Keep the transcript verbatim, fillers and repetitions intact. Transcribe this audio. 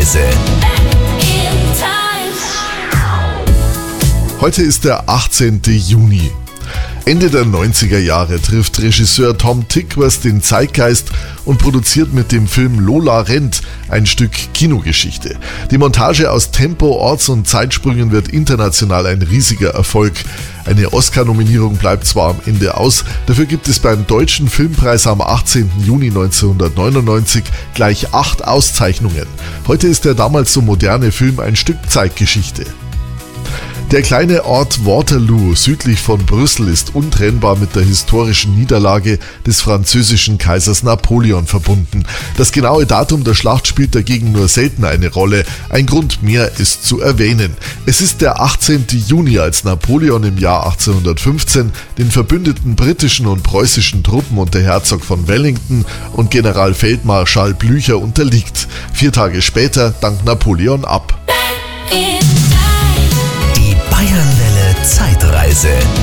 Zeitreise. Heute ist der achtzehnte Juni. Ende der neunziger Jahre trifft Regisseur Tom Tykwer den Zeitgeist und produziert mit dem Film Lola rennt ein Stück Kinogeschichte. Die Montage aus Tempo, Orts- und Zeitsprüngen wird international ein riesiger Erfolg. Eine Oscar-Nominierung bleibt zwar am Ende aus, dafür gibt es beim Deutschen Filmpreis am achtzehnten Juni neunzehnhundertneunundneunzig gleich acht Auszeichnungen. Heute ist der damals so moderne Film ein Stück Zeitgeschichte. Der kleine Ort Waterloo südlich von Brüssel ist untrennbar mit der historischen Niederlage des französischen Kaisers Napoleon verbunden. Das genaue Datum der Schlacht spielt dagegen nur selten eine Rolle. Ein Grund mehr ist zu erwähnen. Es ist der achtzehnte Juni, als Napoleon im Jahr achtzehnhundertfünfzehn den verbündeten britischen und preußischen Truppen unter Herzog von Wellington und Generalfeldmarschall Blücher unterliegt. Vier Tage später dankt Napoleon ab. Bayernwelle Zeitreise.